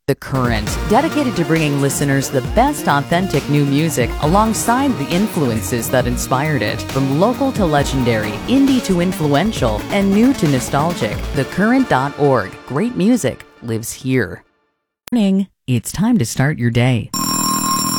The Current, dedicated to bringing listeners the best authentic new music alongside the influences that inspired it. From local to legendary, indie to influential, and new to nostalgic, thecurrent.org. Great music lives here. Morning. It's time to start your day.